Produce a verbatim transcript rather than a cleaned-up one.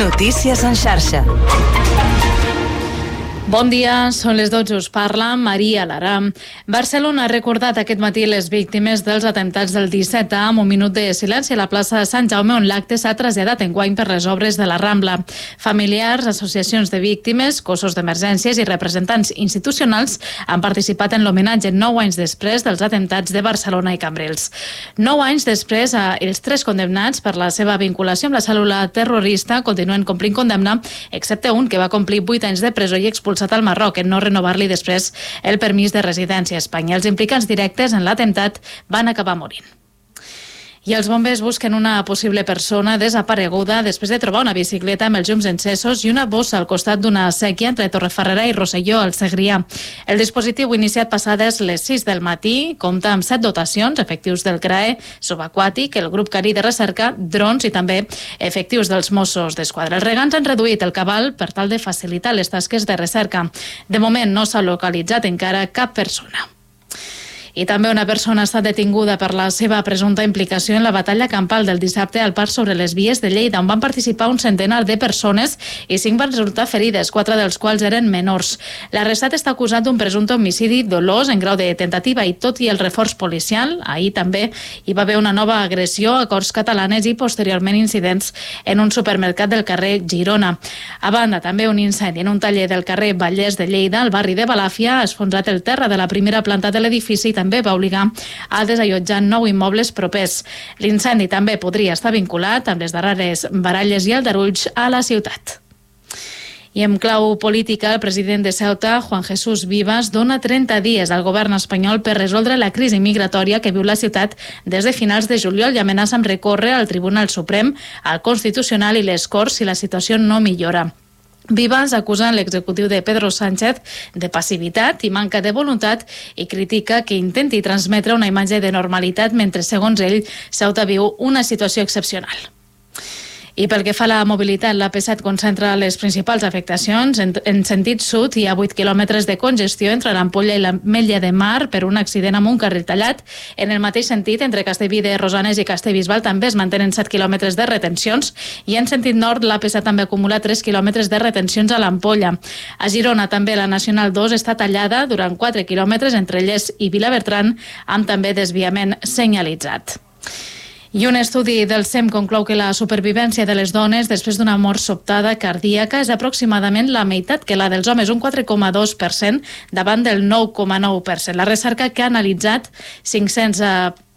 Notícies en xarxa. Bon dia, són les dotze, us parla Maria Lara. Barcelona ha recordat aquest matí les víctimes dels atemptats del disset A amb un minut de silenci a la plaça de Sant Jaume, on l'acte s'ha traslladat enguany per les obres de la Rambla. Familiars, associacions de víctimes, cossos d'emergències i representants institucionals han participat en l'homenatge nou anys després dels atemptats de Barcelona i Cambrils. Nou anys després, els tres condemnats per la seva vinculació amb la cèl·lula terrorista continuen complint condemna, excepte un que va complir vuit anys de presó i expulsat al Marroc en no renovar-li després el permís de residència a Espanya. Els implicants directes en l'atemptat van acabar morint. I els bombers busquen una possible persona desapareguda després de trobar una bicicleta amb els llums encesos i una bossa al costat d'una séquia entre Torrefarrera i Rosselló, al Segrià. El dispositiu iniciat passades les sis del matí compta amb set dotacions, efectius del C R A E, subaquàtic, el grup carí de recerca, drons i també efectius dels Mossos d'Esquadra. Els regants han reduït el cabal per tal de facilitar les tasques de recerca. De moment no s'ha localitzat encara cap persona. I també una persona ha estat detinguda per la seva presumpta implicació en la batalla campal del dissabte al parc sobre les vies de Lleida, on van participar un centenar de persones i cinc van resultar ferides, quatre dels quals eren menors. L'arrestat està acusat d'un presumpte homicidi dolós en grau de tentativa i tot i el reforç policial, ahir també hi va haver una nova agressió a Corts Catalanes i posteriorment incidents en un supermercat del carrer Girona. A banda, també un incendi en un taller del carrer Vallès de Lleida, al barri de Balàfia, ha esfondrat el terra de la primera planta de l'edifici i també va obligar a desallotjar nou immobles propers. L'incendi també podria estar vinculat amb les darreres baralles i aldarulls a la ciutat. I en clau política, el president de Ceuta, Juan Jesús Vivas, dona trenta dies al govern espanyol per resoldre la crisi migratòria que viu la ciutat des de finals de juliol i amenaça amb recórrer al Tribunal Suprem, al Constitucional i les Corts si la situació no millora. Vivas acusa l'executiu de Pedro Sánchez de passivitat i manca de voluntat i critica que intenti transmetre una imatge de normalitat mentre, segons ell, Ceuta viu una situació excepcional. I pel que fa a la mobilitat, l'A P set concentra les principals afectacions. En, en sentit sud hi ha vuit quilòmetres de congestió entre l'Ampolla i l'Ametlla de Mar per un accident amb un carril tallat. En el mateix sentit, entre Castellví de Rosanes i Castellbisbal també es mantenen set quilòmetres de retencions i en sentit nord l'A P set també acumula tres quilòmetres de retencions a l'Ampolla. A Girona també la Nacional dos està tallada durant quatre quilòmetres entre Lles i Vilabertran amb també desviament senyalitzat. I un estudi del S E M conclou que la supervivència de les dones després d'una mort sobtada cardíaca és aproximadament la meitat que la dels homes, un quatre coma dos per cent davant del nou coma nou per cent. La recerca que ha analitzat cinc-cents